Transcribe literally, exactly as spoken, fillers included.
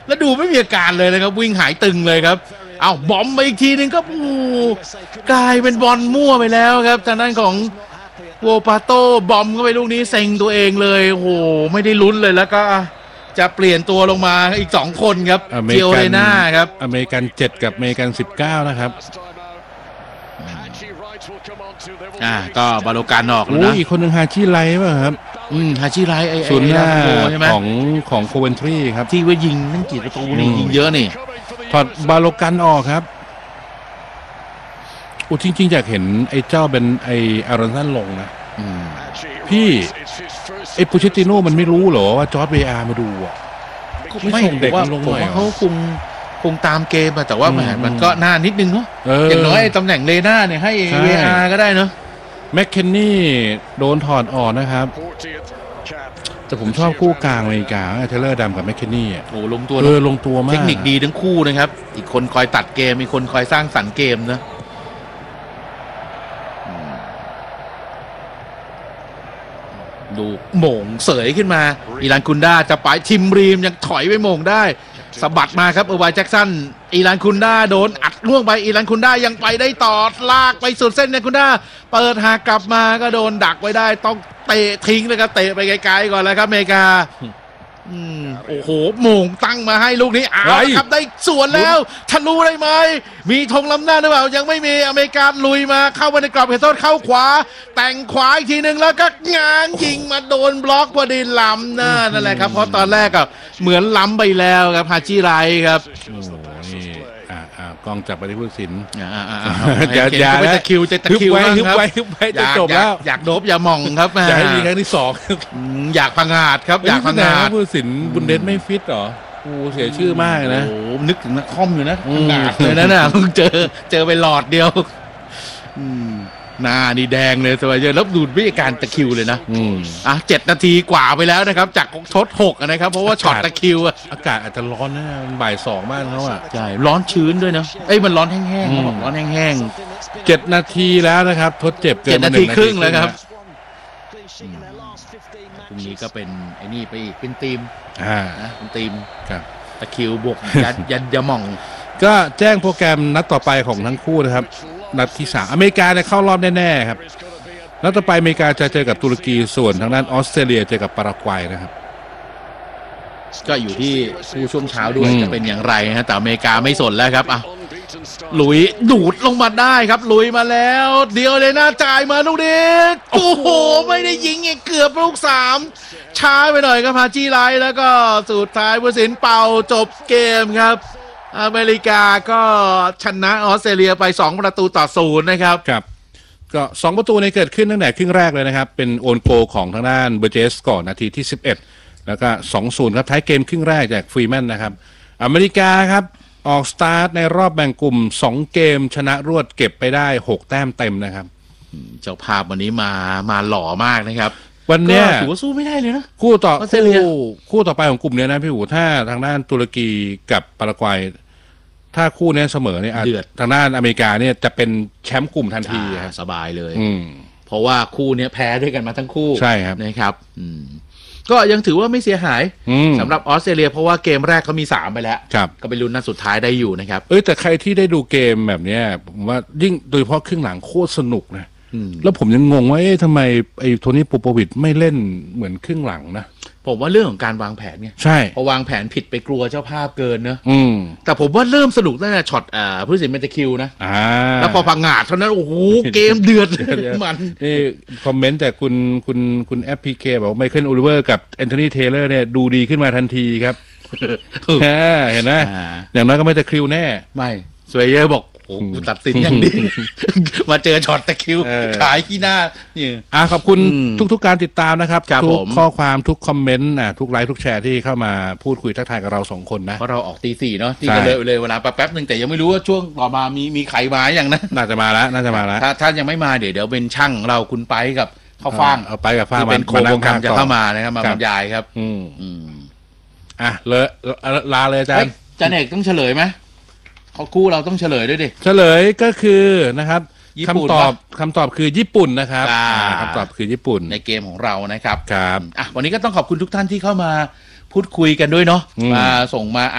แล้วดูไม่มีอาการเลยนะครับวิ่งหายตึงเลยครับเอาบอมไปอีกทีนึงก็กลายเป็นบอลมั่วไปแล้วครับทางด้านของโวปาโต้บอมเข้าไปลูกนี้เซ็งตัวเองเลยโอ้โหไม่ได้ลุ้นเลยแล้วก็จะเปลี่ยนตัวลงมาอีกสองคนครับเจียวเลน่าครับอเมริกันเจ็ดกับอเมริกันสิบเก้านะครับอ่าก็บาโลการออกแล้วนะอีกคนหนึ่งฮาชิไลป่ะครับอืมฮาชิไลไอ้ศูนย์หน้าใช่ไหมของของโคเวนทรีครับที่ว่ายิงนั่นกี่ประตูนี่ยิงเยอะนี่ถอดบาโลกันออกครับโอ้จริงๆอยากเห็นไอ้เจ้าเป็นไอ้อารอนสันลงนะพี่ไอ้ปูเชตติโน่มันไม่รู้เหรอว่าจอร์จเวอาร์มาดูอ่ะไม่ส่งเด็กลงหน่อยเขาคงคงตามเกมแต่ว่ามันก็น่านิดนึงเนาะอย่างน้อยตำแหน่งเลน่าเนี่ยให้เวอาร์ก็ได้เนาะแมคเคนนี่โดนถอดออกนะครับแต่ผมชอบคู่กลางอเมริกาเทเลอร์ดำกับแมคเคนนี่อ่ะโอ้ลงตัวเออลงตัวมากเทคนิคดีทั้งคู่นะครับอีกคนคอยตัดเกมมีคนคอยสร้างสรรค์เกมนะดูโหม่งเสยขึ้นมาอีรานคุนดาจะไปทิมรีมยังถอยไปโหม่งได้สะบัดมาครับเออร์ไวน์แจ็คสันอีรานคุนดาโดนอัดล่วงไปอีรานคุนดายังไปได้ต่อลากไปสุดเส้นเนี่ยคุนดาเปิดหากกลับมาก็โดนดักไว้ได้ต้องเตะทิ้งเลยครับเตะไปไกลๆก่อนแล้วครับอเมริกาอืมโอ้โหโหม่งตั้งมาให้ลูกนี้อ้าวครับได้สวนแล้วทะลุได้ไหมมีธงล้ำหน้าหรือเปล่ายังไม่มีอเมริกาลุยมาเข้าไปในกรอบเขตโทษเข้าขวาแต่งขวาอีกทีหนึ่งแล้วก็ง้างยิงมาโดนบล็อกพอดีล้ำหน้านั่นแหละครับเพราะตอนแรกก็เหมือนล้ำไปแล้วครับฮาจิไรครับโอ้นี่อ่าอ่ากองจับไปที่ผู้สินอย่าอย่าจะคิวจะตะคิวฮึบไว้ฮึบไว้จะจบแล้วอยากโดบอย่ามองครับอยากให้มีครั้งที่สองอยากพังอาดครับอยากพังอาดผู้สินบุนเดสไม่ฟิตหรอโอ้เสียชื่อมากนะโอ้นึกถึงนักคอมอยู่นะพังอาดเลยนะน่ะเพิ่งเจอเจอไปหลอดเดียวหน้านี่แดงเลยสบายเยอะแล้วดูวิธีการตะคิวเลยนะอ่ะเจ็ดนาทีกว่าไปแล้วนะครับจากทดหกนะครับเพราะว่าช็อตตะคิวอากาศอาจจะร้อนนะมันบ่ายสองบ้านเขาอ่ะใช่ร้อนชื้นด้วยนะเอ้ยมันร้อนแห้งๆเขาบอกร้อนแห้งๆเจ็ดนาทีแล้วนะครับทดเจ็บเกินเจ็ดนาทีครึ่งแล้วครับตรงนี้ก็เป็นไอ้นี่ไปอีกเป็นทีมอ่าเป็นทีมครับตะคิวบวกยันยันยาหม่องก็แจ้งโปรแกรมนัดต่อไปของทั้งคู่นะครับนัดที่สามอเมริกาเนี่ยเข้ารอบแน่ๆครับนัดต่อไปอเมริกาจะเจอกับตุรกีส่วนทางด้านออสเตรเลียเจอกับปารากวัยนะครับก็อยู่ที่คู่ช่วงเช้าด้วยจะเป็นอย่างไรนะแต่อเมริกาไม่สนแล้วครับอ่ะลุยดูดลงมาได้ครับลุยมาแล้วเดียวเลยน่าจ่ายมาลูกนี้โอ้โหไม่ได้ยิงอีกเกือบลูกสามช้าไปหน่อยครับฮาจิไลแล้วก็สุดท้ายผู้สินเป่าจบเกมครับอเมริกาก็ชนะออสเตรเลียไปสองประตูต่อศูนย์นะครับครับก็สองประตูในเกิดขึ้นตั้งแต่ครึ่งแรกเลยนะครับเป็นโอนโกของทางด้านเบอร์เจสก่อนนาทีที่สิบเอ็ดแล้วก็ สองศูนย์ ครับท้ายเกมครึ่งแรกจากฟรีแมนนะครับอเมริกาครับออกสตาร์ทในรอบแบ่งกลุ่มสองเกมชนะรวดเก็บไปได้หกแต้มเต็มนะครับเจ้าภาพวันนี้มามาหล่อมากนะครับวันนี้ถือว่าสู้ไม่ได้เลยนะคู่ต่อคู่คู่ต่อไปของกลุ่มนี้นะพี่หูถ้าทางด้านตุรกีกับปารากวัยถ้าคู่นี้เสมอเนี่ยทางด้านอเมริกาเนี่ยจะเป็นแชมป์กลุ่มทันทีสบายเลยอืเพราะว่าคู่นี้แพ้ด้วยกันมาทั้งคู่ใช่ครับนะครับก็ยังถือว่าไม่เสียหายสำหรับออสเตรเลียเพราะว่าเกมแรกเขามีสามไปแล้วก็ไปลุ้นนัดสุดท้ายได้อยู่นะครับเอ้ยแต่ใครที่ได้ดูเกมแบบนี้ผมว่ายิ่งโดยเฉพาะครึ่งหลังโคตรสนุกนะแล้วผมยังงงว่าเอ๊ะทำไมไอ้โทนี่ปูโปวิชไม่เล่นเหมือนครึ่งหลังนะผมว่าเรื่องของการวางแผนเนี่ยใช่พอวางแผนผิดไปกลัวเจ้าภาพเกินเนอะแต่ผมว่าเริ่มสนุกตั้งแต่ช็อตอ่าผู้สินเมตคิวนะแล้วพอพังงาดเท่านั้นโอ้โหเกมเดือดมันนี่คอมเมนต์จากคุณคุณคุณแอปพีเคบอกไมเคิลโอลิเวอร์กับแอนโทนีเทเลอร์เนี่ยดูดีขึ้นมาทันทีครับเห็นไหมอย่างน้อยก็ไม่ตะคริวแน่ไม่สวยเยอะบอกโอ้ตัดสินอย่างดีมาเจอช็อตตะคิวขายขี้หน้านี่อ่าขอบคุณทุกๆการติดตามนะครับทุกข้อความทุกคอมเมนต์อ่าทุกไลค์ทุกแชร์ที่เข้ามาพูดคุยทักทายกับเราสองคนนะเพราะเราออกตีสี่เนาะที่กันเลยเลยเวลาแป๊บๆนึงแต่ยังไม่รู้ว่าช่วงต่อมามีมีใครมาอย่างนะน่าจะมาแล้วน่าจะมาแล้วถ้าถ้ายังไม่มาเดี๋ยวเดี๋ยวเป็นช่างเราคุณไปกับข้าวฟ่างเอาไปกับฟ้างเป็นโครงการจะเข้ามานะครับมาบรรยายครับอืมอืมอ่ะเลยลาเลยอาจารย์จันเอกต้องเฉลยไหมเขาคู่เราต้องเฉลยด้วยดิเฉลยก็คือนะครับคำตอบคำตอบคือญี่ปุ่นนะครับคำตอบคือญี่ปุ่นในเกมของเรานะครับครับอ่ะวันนี้ก็ต้องขอบคุณทุกท่านที่เข้ามาพูดคุยกันด้วยเนาะมาส่งมา